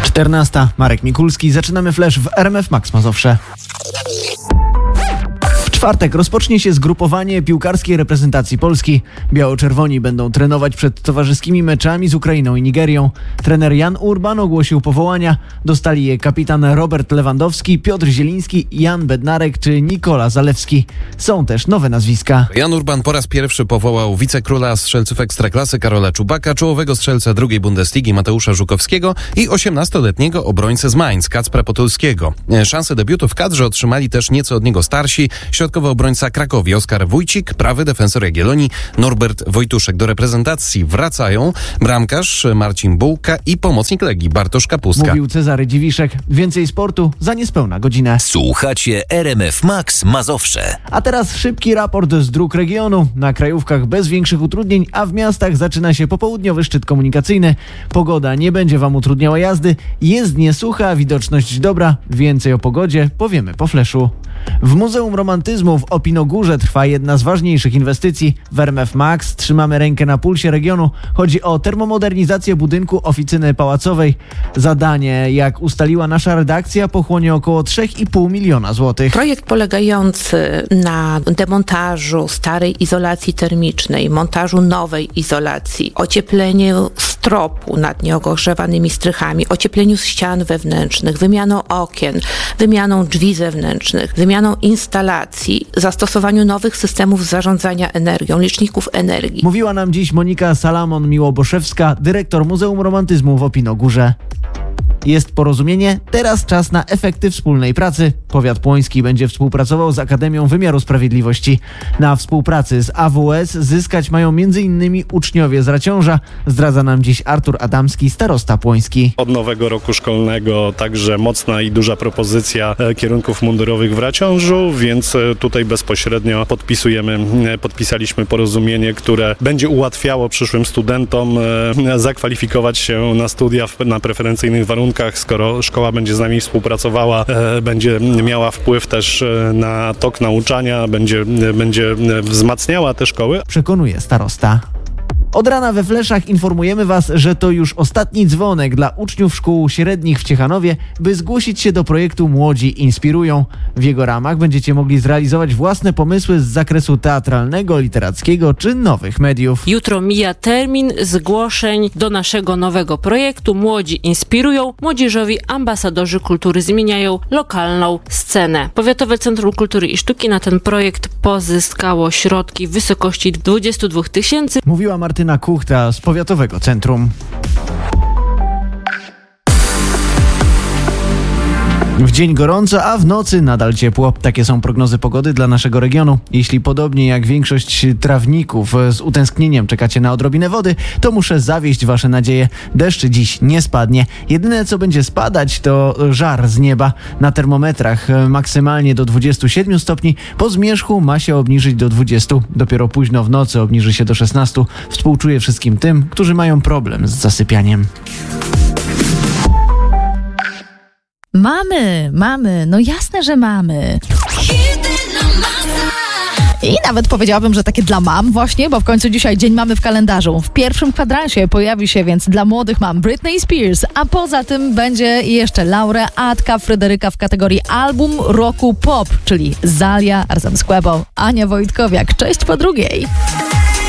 14. Marek Mikulski. Zaczynamy flash w RMF Max Mazowsze. W czwartek rozpocznie się zgrupowanie piłkarskiej reprezentacji Polski. Biało-czerwoni będą trenować przed towarzyskimi meczami z Ukrainą i Nigerią. Trener Jan Urban ogłosił powołania. Dostali je kapitan Robert Lewandowski, Piotr Zieliński, Jan Bednarek czy Nikola Zalewski. Są też nowe nazwiska. Jan Urban po raz pierwszy powołał wicekróla strzelców Ekstraklasy Karola Czubaka, czołowego strzelca drugiej Bundesligi Mateusza Żukowskiego i 18-letniego obrońcę z Mainz Kacpra Potulskiego. Szansę debiutu w kadrze otrzymali też nieco od niego starsi, środkowy obrońca Krakowi Oskar Wójcik, prawy defensor Jagiellonii Norbert Wojtuszek. Do reprezentacji wracają bramkarz Marcin Bułka i pomocnik Legii Bartosz Kapustka. Mówił Cezary Dziwiszek. Więcej sportu za niespełna godzinę. Słuchacie RMF Max Mazowsze. A teraz szybki raport z dróg regionu. Na krajówkach bez większych utrudnień, a w miastach zaczyna się popołudniowy szczyt komunikacyjny. Pogoda nie będzie wam utrudniała jazdy. Jest niesucha, widoczność dobra. Więcej o pogodzie powiemy po fleszu. W Muzeum Romantyzmu w Opinogórze trwa jedna z ważniejszych inwestycji. W RMF Max trzymamy rękę na pulsie regionu. Chodzi o termomodernizację budynku oficyny pałacowej. Zadanie, jak ustaliła nasza redakcja, pochłonie około 3,5 miliona złotych. Projekt polegający na demontażu starej izolacji termicznej, montażu nowej izolacji, ociepleniu stropu nad nieogrzewanymi strychami, ociepleniu ścian wewnętrznych, wymianą okien, wymianą drzwi zewnętrznych, wymianą instalacji, zastosowaniu nowych systemów zarządzania energią, liczników energii. Mówiła nam dziś Monika Salamon-Miłoboszewska, dyrektor Muzeum Romantyzmu w Opinogórze. Jest porozumienie, teraz czas na efekty wspólnej pracy. Powiat płoński będzie współpracował z Akademią Wymiaru Sprawiedliwości. Na współpracy z AWS zyskać mają m.in. uczniowie z Raciąża, zdradza nam dziś Artur Adamski, starosta płoński. Od nowego roku szkolnego także mocna i duża propozycja kierunków mundurowych w Raciążu, więc tutaj bezpośrednio podpisaliśmy porozumienie, które będzie ułatwiało przyszłym studentom zakwalifikować się na studia na preferencyjnych warunkach. Skoro szkoła będzie z nami współpracowała, będzie miała wpływ też na tok nauczania, będzie wzmacniała te szkoły. Przekonuje starosta. Od rana we fleszach informujemy Was, że to już ostatni dzwonek dla uczniów szkół średnich w Ciechanowie, by zgłosić się do projektu Młodzi Inspirują. W jego ramach będziecie mogli zrealizować własne pomysły z zakresu teatralnego, literackiego czy nowych mediów. Jutro mija termin zgłoszeń do naszego nowego projektu Młodzi Inspirują. Młodzieżowi ambasadorzy kultury zmieniają lokalną scenę. Powiatowe Centrum Kultury i Sztuki na ten projekt pozyskało środki w wysokości 22 000. Mówiła Martyna Kuchta z Powiatowego Centrum. W dzień gorąco, a w nocy nadal ciepło. Takie są prognozy pogody dla naszego regionu. Jeśli podobnie jak większość trawników z utęsknieniem czekacie na odrobinę wody, to muszę zawieść wasze nadzieje. Deszcz dziś nie spadnie. Jedyne co będzie spadać to żar z nieba. Na termometrach maksymalnie do 27 stopni. Po zmierzchu ma się obniżyć do 20. Dopiero późno w nocy obniży się do 16. Współczuję wszystkim tym, którzy mają problem z zasypianiem. Mamy, no jasne, że mamy. I nawet powiedziałabym, że takie dla mam właśnie, bo w końcu dzisiaj dzień mamy w kalendarzu. W pierwszym kwadransie pojawi się więc dla młodych mam Britney Spears, a poza tym będzie jeszcze laureatka Fryderyka w kategorii album roku pop, czyli Zalia razem z Quebo, Ania Wojtkowiak. Cześć po drugiej.